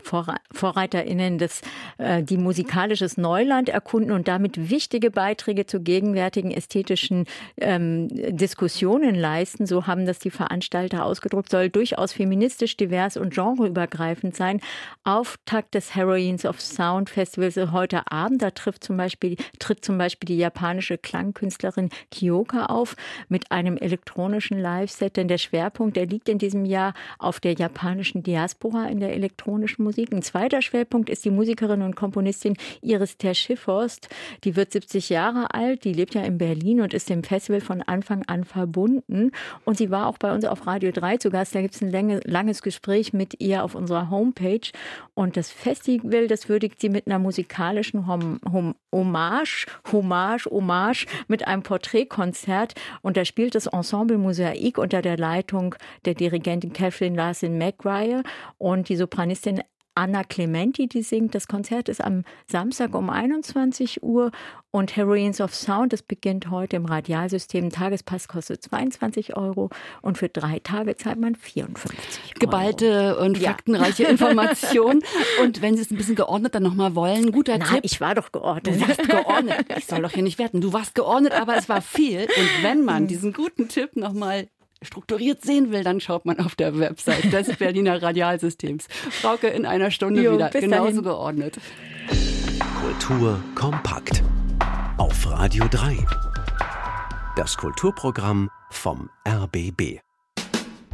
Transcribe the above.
VorreiterInnen, die musikalisches Neuland erkunden und damit wichtige Beiträge zu gegenwärtigen ästhetischen Diskussionen leisten. So haben das die Veranstalter ausgedrückt, soll durchaus feministisch, divers und genreübergreifend sein. Auftakt des Heroines of Sound Festivals heute Abend, da tritt zum Beispiel die japanische Klangkünstlerin Kyoka auf mit einem elektronischen Live-Set, denn der Schwerpunkt, der liegt in diesem Jahr auf der japanischen Diaspora in der elektronischen Musik. Ein zweiter Schwerpunkt ist die Musikerin und Komponistin Iris Ter-Schifforst. Die wird 70 Jahre alt, die lebt ja in Berlin und ist dem Festival von Anfang an verbunden. Und sie war auch bei uns auf Radio 3 zu Gast. Da gibt es ein langes Gespräch mit ihr auf unserer Homepage. Und das Festival, das würdigt sie mit einer musikalischen Hommage mit einem Porträtkonzert. Und da spielt das Ensemble Mosaik unter der Leitung der Dirigentin Kathleen Larson-McGuire und die Sopranistin Anna Clementi, die singt. Das Konzert ist am Samstag um 21 Uhr und Heroines of Sound, das beginnt heute im Radialsystem. Ein Tagespass kostet 22 € und für 3 Tage zahlt man 54 €. Geballte und faktenreiche Information. Und wenn Sie es ein bisschen geordneter nochmal wollen, guter Tipp. Ich war doch geordnet. Du warst geordnet. Ich soll doch hier nicht werten. Du warst geordnet, aber es war viel. Und wenn man diesen guten Tipp nochmal strukturiert sehen will, dann schaut man auf der Website des Berliner Radialsystems. Frauke, in einer Stunde wieder genauso geordnet. Kultur kompakt auf Radio 3. Das Kulturprogramm vom RBB.